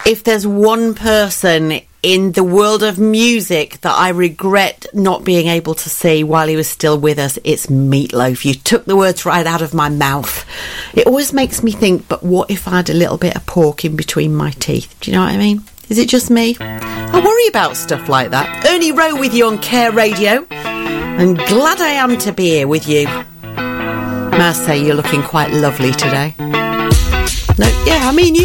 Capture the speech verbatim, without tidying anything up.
If there's one person in the world of music that I regret not being able to see while he was still with us, it's Meat Loaf. You took the words right out of my mouth. It always makes me think, but what if I had a little bit of pork in between my teeth? Do you know what I mean? Is it just me? I worry about stuff like that. Ernie Rowe with you on Care Radio. And glad I am to be here with you. May I say you're looking quite lovely today? No, yeah, I mean you.